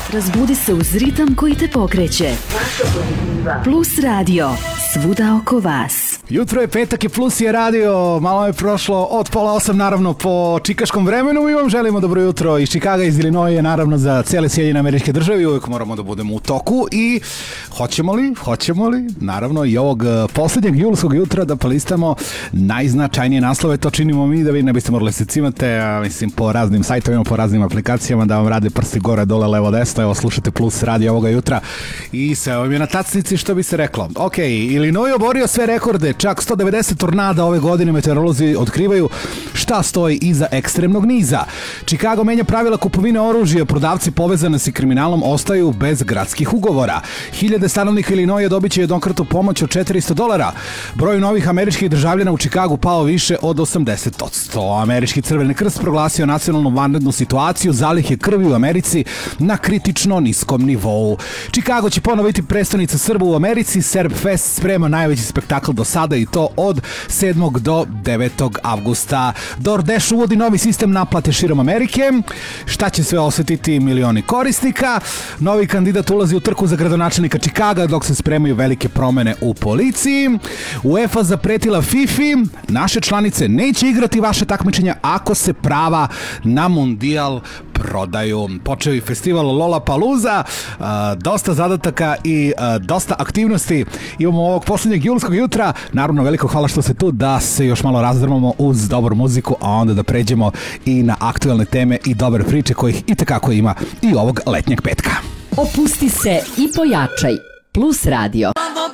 Razbudi se uz ritam koji te pokreće. Plus radio, svuda oko vas. Jutro je petak i Plus je radio, malo je prošlo od 7:30 naravno po čikaškom vremenu i vam želimo dobro jutro iz Čikaga, iz Illinoisa, naravno za cijele Sjedinjene Američke Države. Uvijek moramo da budemo u toku i hoćemo li naravno i ovog posljednjeg julskog jutra da polistamo najznačajnije naslove. To činimo mi da vi ne biste morali se cimate, mislim, po raznim sajtovima, po raznim aplikacijama da vam rade prsti gore, dole, levo, desno. Evo, slušate Plus radio ovoga jutra i sve vam je na tacnici, što bi se reklo. Ok, Illinois oborio sve rekorde, čak 190 tornada ove godine. Meteorolozi otkrivaju šta stoji iza ekstremnog niza. Chicago menja pravila kupovine oružja, prodavci povezani sa kriminalom ostaju bez gradskih ugovora. Hiljade stanovnika Illinoisa dobit će jednokratnu pomoć od $400. Broj novih američkih državljana u Chicagu pao više od 80%. Američki Crveni krst proglasio nacionalnu vanrednu situaciju, zalihe krvi u Americi na kritično niskom nivou. Chicago će ponovo biti prestonica Srba u Americi. Serb Fest sprema najveći spektakl do sada i to od 7. do 9. avgusta. DoorDash uvodi novi sistem naplate širom Amerike. Šta će sve osetiti milioni korisnika? Novi kandidat ulazi u trku za gradonačelnika Chicaga dok se spremaju velike promene u policiji. UEFA zapretila FIFA, naše članice neće igrati vaše takmičenja ako se prava na mundijal prodaju. Počeo i festival Lollapalooza, dosta zadataka i dosta aktivnosti imamo ovog posljednjeg julskog jutra. Naravno, veliko hvala što ste tu da se još malo razdrmamo uz dobru muziku, a onda da pređemo i na aktuelne teme i dobre priče kojih itekako ima i ovog letnjeg petka. Opusti se i pojačaj. Plus radio.